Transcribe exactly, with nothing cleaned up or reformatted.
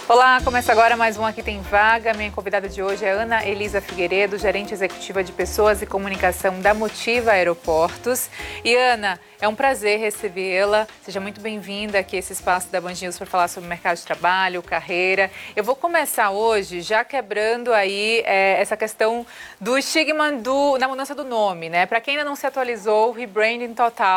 Olá, começa agora mais um Aqui Tem Vaga. Minha convidada de hoje é Ana Elisa Figueiredo, gerente executiva de Pessoas e Comunicação da Motiva Aeroportos. E Ana, é um prazer recebê-la. Seja muito bem-vinda aqui a esse espaço da Band News para falar sobre mercado de trabalho, carreira. Eu vou começar hoje já quebrando aí é, essa questão do estigma do, na mudança do nome, né? Para quem ainda não se atualizou, o rebranding total